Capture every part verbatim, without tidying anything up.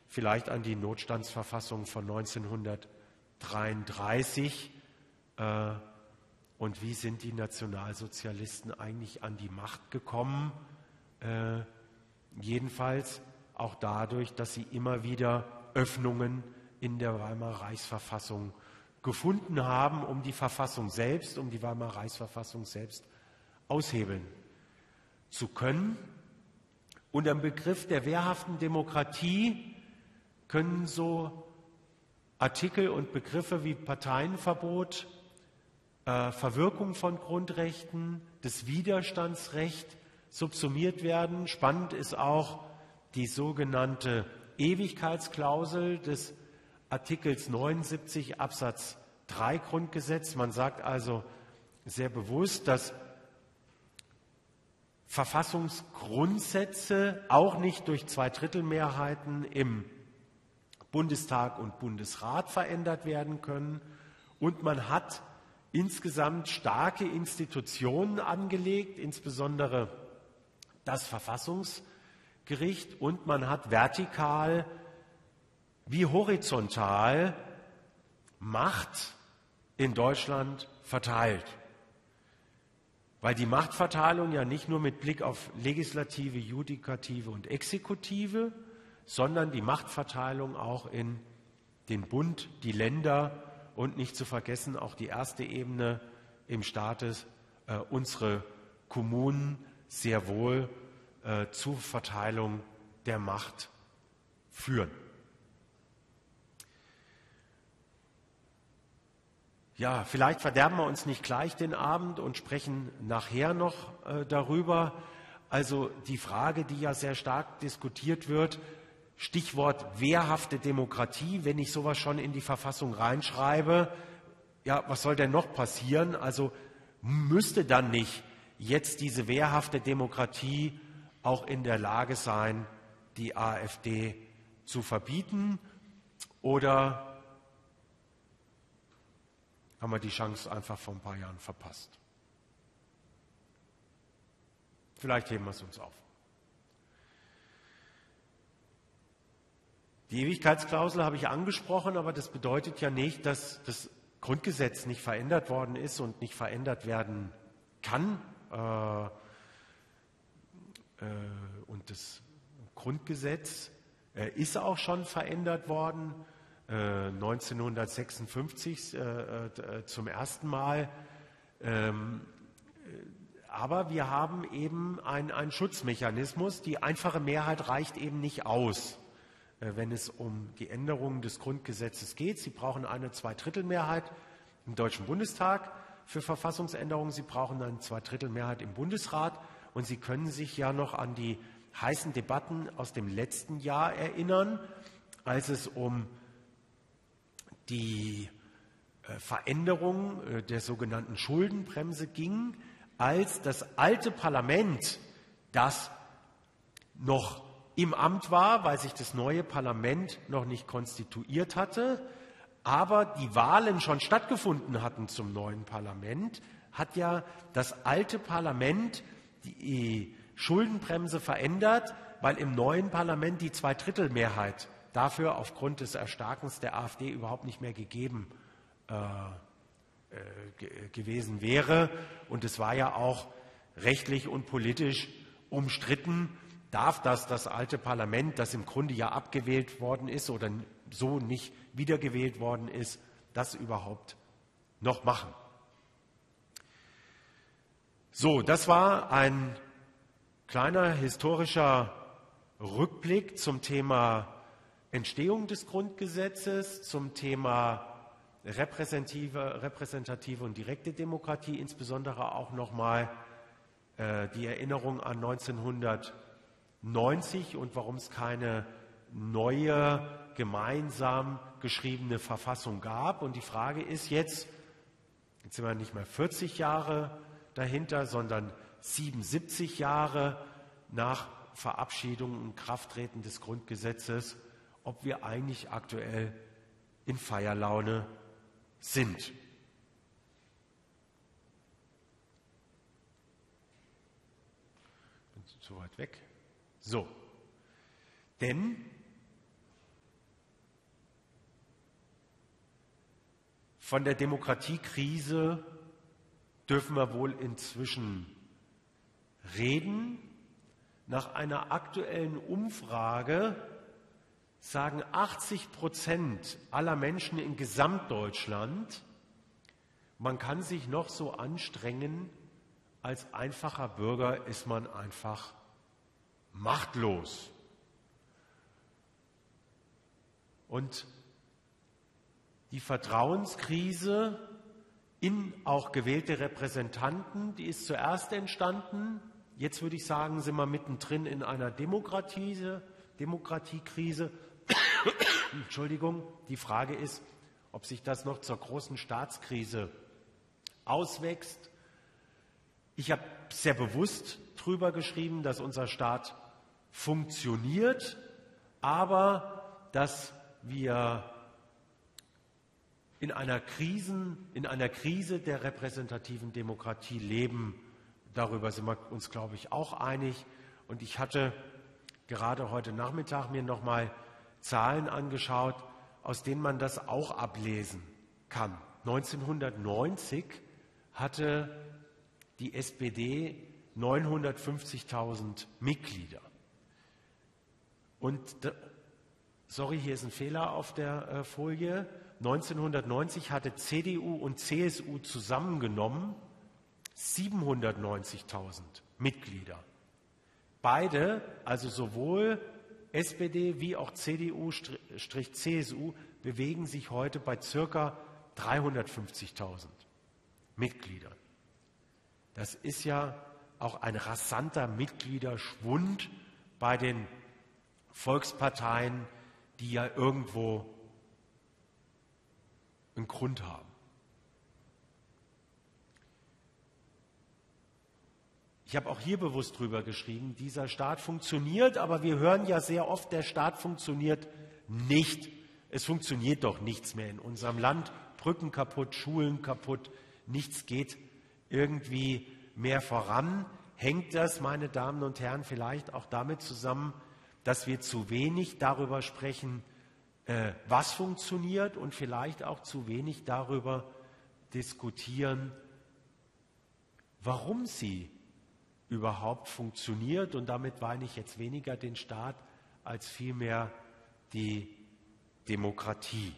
vielleicht an die Notstandsverfassung von neunzehnhundertdreiunddreißig. Äh, und wie sind die Nationalsozialisten eigentlich an die Macht gekommen? Äh, jedenfalls auch dadurch, dass sie immer wieder Öffnungen in der Weimarer Reichsverfassung gefunden haben, um die Verfassung selbst, um die Weimarer Reichsverfassung selbst aushebeln zu können. Unter dem Begriff der wehrhaften Demokratie können so Artikel und Begriffe wie Parteienverbot, äh, Verwirkung von Grundrechten, das Widerstandsrecht subsumiert werden. Spannend ist auch die sogenannte Ewigkeitsklausel des Artikels neunundsiebzig Absatz drei Grundgesetz. Man sagt also sehr bewusst, dass Verfassungsgrundsätze auch nicht durch Zweidrittelmehrheiten im Bundestag und Bundesrat verändert werden können. Und man hat insgesamt starke Institutionen angelegt, insbesondere das Verfassungsgericht, und man hat vertikal wie horizontal Macht in Deutschland verteilt. Weil die Machtverteilung ja nicht nur mit Blick auf Legislative, Judikative und Exekutive, sondern die Machtverteilung auch in den Bund, die Länder und nicht zu vergessen auch die erste Ebene im Staates, äh, unsere Kommunen sehr wohl äh, zur Verteilung der Macht führen. Ja, vielleicht verderben wir uns nicht gleich den Abend und sprechen nachher noch äh, darüber. Also die Frage, die ja sehr stark diskutiert wird, Stichwort wehrhafte Demokratie, wenn ich sowas schon in die Verfassung reinschreibe, ja, was soll denn noch passieren? Also müsste dann nicht jetzt diese wehrhafte Demokratie auch in der Lage sein, die AfD zu verbieten? Oder haben wir die Chance einfach vor ein paar Jahren verpasst? Vielleicht heben wir es uns auf. Die Ewigkeitsklausel habe ich angesprochen, aber das bedeutet ja nicht, dass das Grundgesetz nicht verändert worden ist und nicht verändert werden kann. Äh, äh, und das Grundgesetz äh, ist auch schon verändert worden. neunzehnhundertsechsundfünfzig äh, äh, zum ersten Mal. Ähm, aber wir haben eben einen Schutzmechanismus. Die einfache Mehrheit reicht eben nicht aus, äh, wenn es um die Änderung des Grundgesetzes geht. Sie brauchen eine Zweidrittelmehrheit im Deutschen Bundestag für Verfassungsänderungen. Sie brauchen eine Zweidrittelmehrheit im Bundesrat. Und Sie können sich ja noch an die heißen Debatten aus dem letzten Jahr erinnern, als es um die Veränderung der sogenannten Schuldenbremse ging, als das alte Parlament, das noch im Amt war, weil sich das neue Parlament noch nicht konstituiert hatte, aber die Wahlen schon stattgefunden hatten zum neuen Parlament, hat ja das alte Parlament die Schuldenbremse verändert, weil im neuen Parlament die Zweidrittelmehrheit dafür aufgrund des Erstarkens der AfD überhaupt nicht mehr gegeben äh, äh, ge gewesen wäre. Und es war ja auch rechtlich und politisch umstritten, darf das das alte Parlament, das im Grunde ja abgewählt worden ist oder so nicht wiedergewählt worden ist, das überhaupt noch machen. So, das war ein kleiner historischer Rückblick zum Thema Entstehung des Grundgesetzes, zum Thema repräsentative, repräsentative und direkte Demokratie, insbesondere auch nochmal äh, die Erinnerung an neunzehnhundertneunzig und warum es keine neue, gemeinsam geschriebene Verfassung gab. Und die Frage ist jetzt, jetzt sind wir nicht mehr vierzig Jahre dahinter, sondern siebenundsiebzig Jahre nach Verabschiedung und Krafttreten des Grundgesetzes, ob wir eigentlich aktuell in Feierlaune sind. Bin zu weit weg. So, denn Von der Demokratiekrise dürfen wir wohl inzwischen reden. Nach einer aktuellen Umfrage sagen achtzig Prozent aller Menschen in Gesamtdeutschland, man kann sich noch so anstrengen, als einfacher Bürger ist man einfach machtlos. Und die Vertrauenskrise in auch gewählte Repräsentanten, die ist zuerst entstanden. Jetzt würde ich sagen, sind wir mittendrin in einer Demokratie, Demokratiekrise. Entschuldigung, die Frage ist, ob sich das noch zur großen Staatskrise auswächst. Ich habe sehr bewusst drüber geschrieben, dass unser Staat funktioniert, aber dass wir in einer, Krisen, in einer Krise der repräsentativen Demokratie leben. Darüber sind wir uns, glaube ich, auch einig. Und ich hatte gerade heute Nachmittag mir noch mal Zahlen angeschaut, aus denen man das auch ablesen kann. neunzehnhundertneunzig hatte die S P D neunhundertfünfzigtausend Mitglieder. Und, sorry, hier ist ein Fehler auf der äh, Folie. neunzehnhundertneunzig hatte C D U und C S U zusammengenommen siebenhundertneunzigtausend Mitglieder. Beide, also sowohl S P D wie auch C D U-C S U, bewegen sich heute bei circa dreihundertfünfzigtausend Mitgliedern. Das ist ja auch ein rasanter Mitgliederschwund bei den Volksparteien, die ja irgendwo einen Grund haben. Ich habe auch hier bewusst drüber geschrieben, dieser Staat funktioniert, aber wir hören ja sehr oft, der Staat funktioniert nicht. Es funktioniert doch nichts mehr in unserem Land. Brücken kaputt, Schulen kaputt, nichts geht irgendwie mehr voran. Hängt das, meine Damen und Herren, vielleicht auch damit zusammen, dass wir zu wenig darüber sprechen, äh, was funktioniert und vielleicht auch zu wenig darüber diskutieren, warum sie überhaupt funktioniert. Und damit meine ich jetzt weniger den Staat als vielmehr die Demokratie.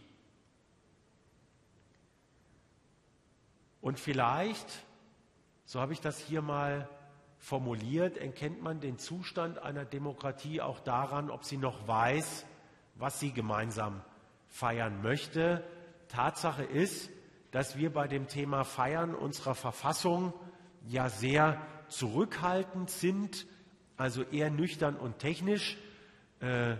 Und vielleicht, so habe ich das hier mal formuliert, erkennt man den Zustand einer Demokratie auch daran, ob sie noch weiß, was sie gemeinsam feiern möchte. Tatsache ist, dass wir bei dem Thema Feiern unserer Verfassung ja sehr zurückhaltend sind, also eher nüchtern und technisch. Äh,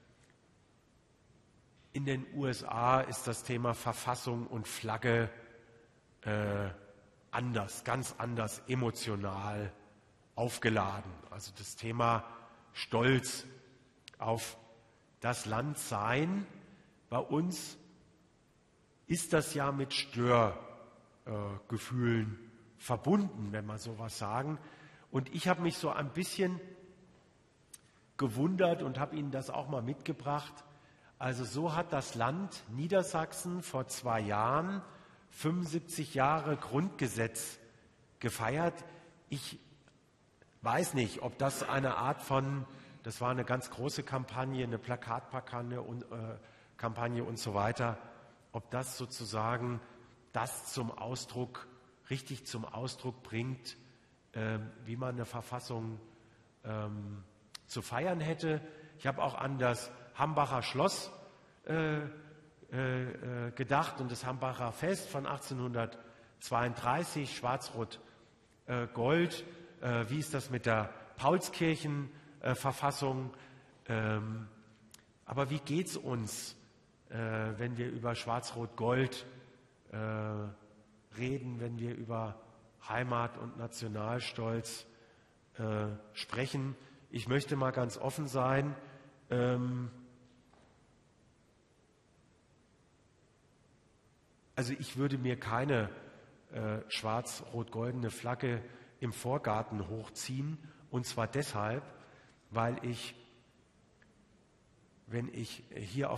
in den U S A ist das Thema Verfassung und Flagge äh, anders, ganz anders emotional aufgeladen. Also das Thema Stolz auf das Landsein. Bei uns ist das ja mit Störgefühlen äh, verbunden, wenn man sowas sagen. Und ich habe mich so ein bisschen gewundert und habe Ihnen das auch mal mitgebracht. Also so hat das Land Niedersachsen vor zwei Jahren fünfundsiebzig Jahre Grundgesetz gefeiert. Ich weiß nicht, ob das eine Art von, das war eine ganz große Kampagne, eine Plakatkampagne und, äh, Kampagne und so weiter, ob das sozusagen das zum Ausdruck, richtig zum Ausdruck bringt, äh, wie man eine Verfassung ähm, zu feiern hätte. Ich habe auch an das Hambacher Schloss äh, äh, gedacht und das Hambacher Fest von achtzehnhundertzweiunddreißig, Schwarz-Rot-Gold. Äh, wie ist das mit der Paulskirchenverfassung? Äh, ähm, aber wie geht es uns, äh, wenn wir über Schwarz-Rot-Gold äh, reden, wenn wir über Heimat und Nationalstolz äh, sprechen? Ich möchte mal ganz offen sein. Ähm, also ich würde mir keine äh, schwarz-rot-goldene Flagge im Vorgarten hochziehen, und zwar deshalb, weil ich, wenn ich hier auf